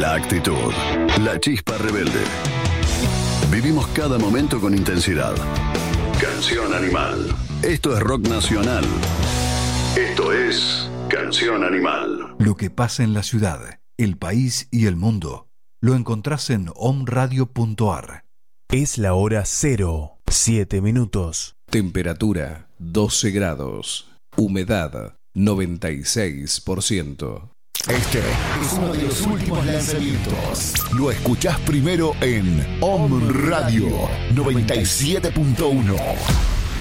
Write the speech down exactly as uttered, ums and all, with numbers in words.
la actitud, la chispa rebelde. Vivimos cada momento con intensidad. Canción Animal. Esto es rock nacional. Esto es Canción Animal. Lo que pasa en la ciudad, el país y el mundo, lo encontrás en omradio punto ar. Es la hora cero, siete minutos. Temperatura doce grados. Humedad noventa y seis por ciento. Este es uno de los últimos lanzamientos. Lo escuchás primero en Om Radio noventa y siete punto uno.